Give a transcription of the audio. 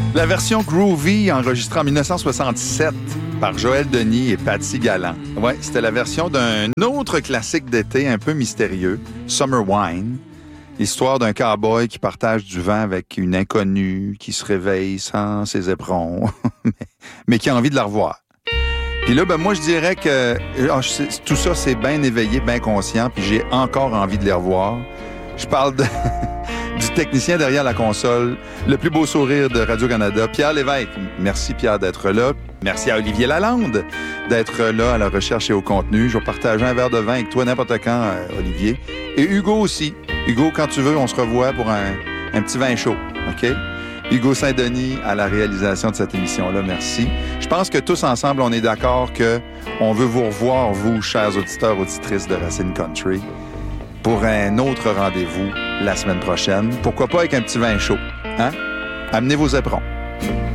La version groovy enregistrée en 1967 par Joël Denis et Patsy Galland. Ouais, c'était la version d'un autre classique d'été un peu mystérieux, Summer Wine. L'histoire d'un cow-boy qui partage du vent avec une inconnue qui se réveille sans ses éperons, mais qui a envie de la revoir. Puis là, moi, je dirais que tout ça, c'est bien éveillé, bien conscient, puis j'ai encore envie de les revoir. Je parle du technicien derrière la console, le plus beau sourire de Radio-Canada, Pierre Lévesque. Merci, Pierre, d'être là. Merci à Olivier Lalande d'être là à la recherche et au contenu. Je vais partager un verre de vin avec toi n'importe quand, Olivier. Et Hugo aussi. Hugo, quand tu veux, on se revoit pour un petit vin chaud, OK? Hugo Saint-Denis à la réalisation de cette émission-là, merci. Je pense que tous ensemble, on est d'accord qu'on veut vous revoir, vous, chers auditeurs, auditrices de Racine Country, pour un autre rendez-vous la semaine prochaine. Pourquoi pas avec un petit vin chaud, hein? Amenez vos éperons.